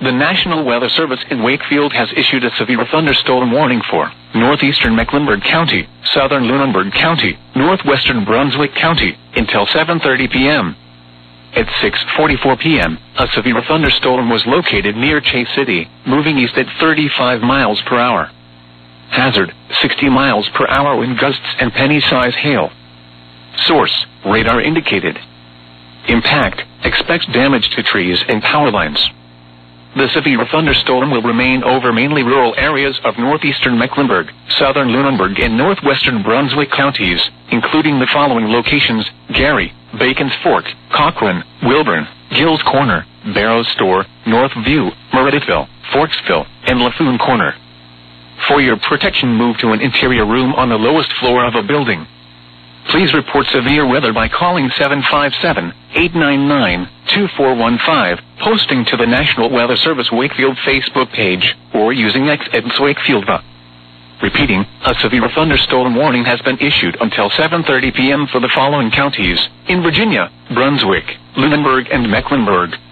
The National Weather Service in Wakefield has issued a severe thunderstorm warning for northeastern Mecklenburg County, southern Lunenburg County, northwestern Brunswick County, until 7:30 p.m. At 6:44 p.m., a severe thunderstorm was located near Chase City, moving east at 35 miles per hour. Hazard, 60 miles per hour wind gusts and penny-size hail. Source, radar indicated. Impact, expects damage to trees and power lines. The severe thunderstorm will remain over mainly rural areas of northeastern Mecklenburg, southern Lunenburg and northwestern Brunswick counties, including the following locations: Gary, Bacon's Fork, Cochrane, Wilburn, Gills Corner, Barrows Store, Northview, Meredithville, Forksville, and Laffoon Corner. For your protection, move to an interior room on the lowest floor of a building. Please report severe weather by calling 757-899-2415, posting to the National Weather Service Wakefield Facebook page, or using X at Wakefieldva. Repeating, a severe thunderstorm warning has been issued until 7:30 p.m. for the following counties: in Virginia, Brunswick, Lunenburg and Mecklenburg.